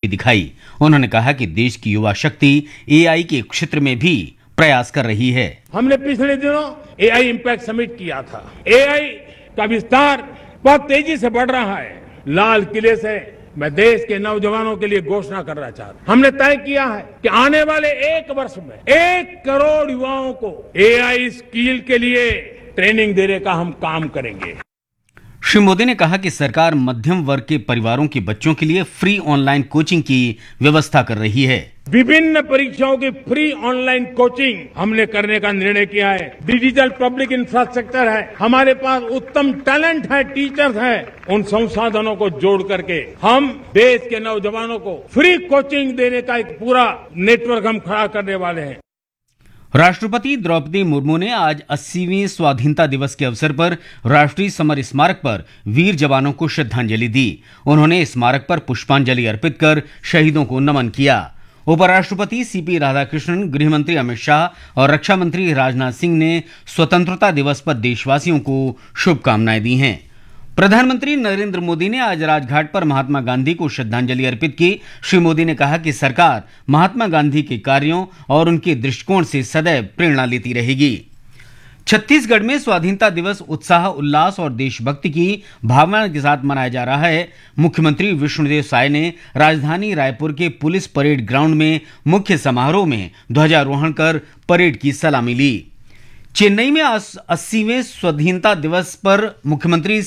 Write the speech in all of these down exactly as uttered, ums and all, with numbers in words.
दिखाई। उन्होंने कहा कि देश की युवा शक्ति एआई के क्षेत्र में भी प्रयास कर रही है। हमने पिछले दिनों एआई इम्पैक्ट समिट किया था। एआई का विस्तार बहुत तेजी से बढ़ रहा है। लाल किले से मैं देश के नौजवानों के लिए घोषणा करना चाहता हूं। हमने तय किया है कि आने वाले एक वर्ष में एक करोड़ युवाओं को एआई स्किल के लिए ट्रेनिंग देने का हम काम करेंगे। श्री मोदी ने कहा कि सरकार मध्यम वर्ग के परिवारों के बच्चों के लिए फ्री ऑनलाइन कोचिंग की व्यवस्था कर रही है। विभिन्न परीक्षाओं की फ्री ऑनलाइन कोचिंग हमने करने का निर्णय किया है। डिजिटल पब्लिक इंफ्रास्ट्रक्चर है, हमारे पास उत्तम टैलेंट है, टीचर्स हैं। उन संसाधनों को जोड़ करके हम देश के नौजवानों को फ्री कोचिंग देने का एक पूरा नेटवर्क हम खड़ा करने वाले हैं। राष्ट्रपति द्रौपदी मुर्मू ने आज अस्सीवें स्वाधीनता दिवस के अवसर पर राष्ट्रीय समर स्मारक पर वीर जवानों को श्रद्धांजलि दी। उन्होंने स्मारक पर पुष्पांजलि अर्पित कर शहीदों को नमन किया। उपराष्ट्रपति सीपी राधाकृष्णन, गृहमंत्री अमित शाह और रक्षा मंत्री राजनाथ सिंह ने स्वतंत्रता दिवस पर देशवासियों को शुभकामनाएं दी हैं। प्रधानमंत्री नरेंद्र मोदी ने आज राजघाट पर महात्मा गांधी को श्रद्धांजलि अर्पित की। श्री मोदी ने कहा कि सरकार महात्मा गांधी के कार्यों और उनके दृष्टिकोण से सदैव प्रेरणा लेती रहेगी। छत्तीसगढ़ में स्वाधीनता दिवस उत्साह, उल्लास और देशभक्ति की भावना के साथ मनाया जा रहा है। मुख्यमंत्री विष्णुदेव साय ने राजधानी रायपुर के पुलिस परेड ग्राउंड में मुख्य समारोह में ध्वजारोहण कर परेड की सलामी ली। चेन्नई में अस्सीवें स्वाधीनता दिवस पर मुख्यमंत्री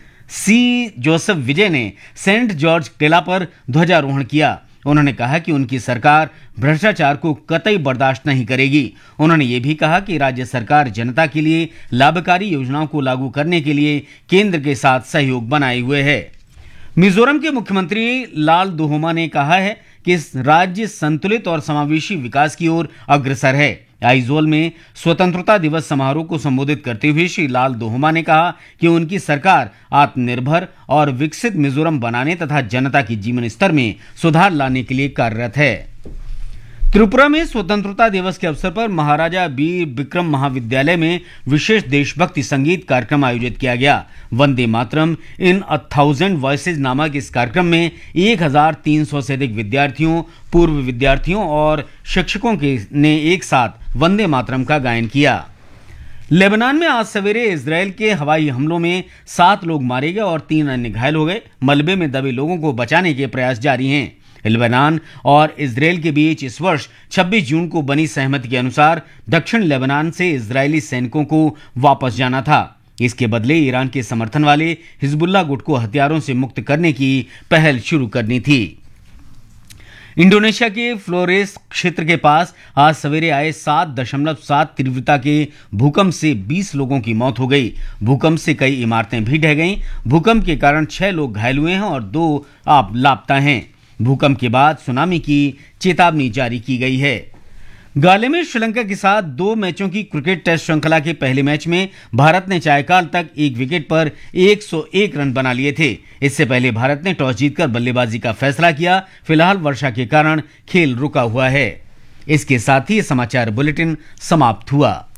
सी जोसेफ विजय ने सेंट जॉर्ज किला पर ध्वजारोहण किया। उन्होंने कहा कि उनकी सरकार भ्रष्टाचार को कतई बर्दाश्त नहीं करेगी। उन्होंने ये भी कहा कि राज्य सरकार जनता के लिए लाभकारी योजनाओं को लागू करने के लिए केंद्र के साथ सहयोग बनाए हुए है। मिजोरम के मुख्यमंत्री लाल दुहोमा ने कहा है कि राज्य संतुलित और समावेशी विकास की ओर अग्रसर है। आइजोल में स्वतंत्रता दिवस समारोह को संबोधित करते हुए श्री लाल दुहोमा ने कहा कि उनकी सरकार आत्मनिर्भर और विकसित मिजोरम बनाने तथा जनता के जीवन स्तर में सुधार लाने के लिए कार्यरत है। त्रिपुरा में स्वतंत्रता दिवस के अवसर पर महाराजा वीर विक्रम महाविद्यालय में विशेष देशभक्ति संगीत कार्यक्रम आयोजित किया गया। वंदे मातरम इन अ थाउजेंड वॉइसेज नामक इस कार्यक्रम में एक हजार तीन सौ से अधिक विद्यार्थियों, पूर्व विद्यार्थियों और शिक्षकों के ने एक साथ वंदे मातरम का गायन किया। लेबनान में आज सवेरे इजरायल के हवाई हमलों में सात लोग मारे गए और तीन अन्य घायल हो गए। मलबे में दबे लोगों को बचाने के प्रयास जारी हैं। लेबनान और इजरायल के बीच इस वर्ष छब्बीस जून को बनी सहमति के अनुसार दक्षिण लेबनान से इजरायली सैनिकों को वापस जाना था। इसके बदले ईरान के समर्थन वाले हिजबुल्लाह गुट को हथियारों से मुक्त करने की पहल शुरू करनी थी। इंडोनेशिया के फ्लोरेस क्षेत्र के पास आज सवेरे आए सात दशमलव सात तीव्रता के भूकंप से बीस लोगों की मौत हो गई। भूकंप से कई इमारतें भी ढह गईं। भूकंप के कारण छह लोग घायल हुए हैं और दो आप लापता हैं। भूकंप के बाद सुनामी की चेतावनी जारी की गई है। गाले में श्रीलंका के साथ दो मैचों की क्रिकेट टेस्ट श्रृंखला के पहले मैच में भारत ने चायकाल तक एक विकेट पर एक सौ एक रन बना लिए थे। इससे पहले भारत ने टॉस जीतकर बल्लेबाजी का फैसला किया। फिलहाल वर्षा के कारण खेल रुका हुआ है। इसके साथ ही समाचार बुलेटिन समाप्त हुआ।